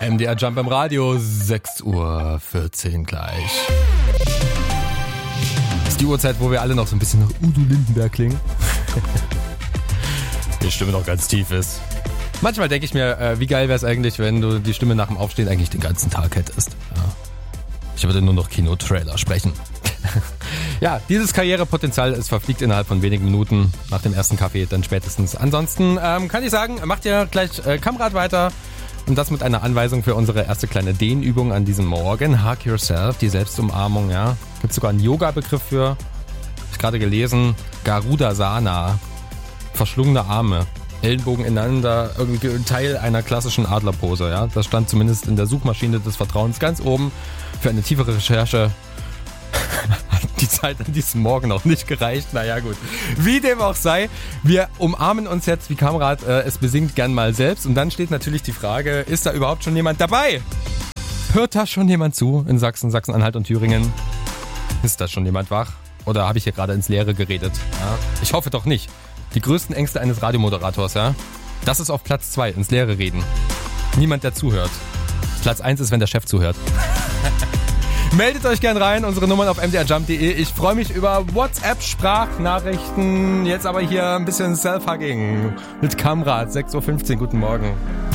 MDR Jump im Radio, 6:14 Uhr gleich. Das ist die Uhrzeit, wo wir alle noch so ein bisschen nach Udo Lindenberg klingen. Die Stimme noch ganz tief ist. Manchmal denke ich mir, wie geil wäre es eigentlich, wenn du die Stimme nach dem Aufstehen eigentlich den ganzen Tag hättest. Ja. Ich würde nur noch Kinotrailer sprechen. Ja, dieses Karrierepotenzial ist verfliegt innerhalb von wenigen Minuten nach dem ersten Kaffee, dann spätestens. Ansonsten kann ich sagen, macht ihr gleich Kamerad weiter. Und das mit einer Anweisung für unsere erste kleine Dehnübung an diesem Morgen. Hug Yourself, die Selbstumarmung, ja. Gibt sogar einen Yoga-Begriff für. Hab ich gerade gelesen. Garudasana. Verschlungene Arme. Ellenbogen ineinander. Irgendwie Teil einer klassischen Adlerpose, ja. Das stand zumindest in der Suchmaschine des Vertrauens ganz oben. Für eine tiefere Recherche hat die Zeit an diesem Morgen noch nicht gereicht. Naja gut, wie dem auch sei, wir umarmen uns jetzt, wie Kamerad es besingt, gern mal selbst. Und dann steht natürlich die Frage, ist da überhaupt schon jemand dabei? Hört da schon jemand zu in Sachsen, Sachsen-Anhalt und Thüringen? Ist da schon jemand wach? Oder habe ich hier gerade ins Leere geredet? Ja, ich hoffe doch nicht. Die größten Ängste eines Radiomoderators, ja? Das ist auf Platz 2, ins Leere reden. Niemand, der zuhört. Platz 1 ist, wenn der Chef zuhört. Meldet euch gern rein, unsere Nummern auf mdrjump.de. Ich freue mich über WhatsApp-Sprachnachrichten. Jetzt aber hier ein bisschen Self-Hugging mit Kamerad, 6:15 Uhr. Guten Morgen.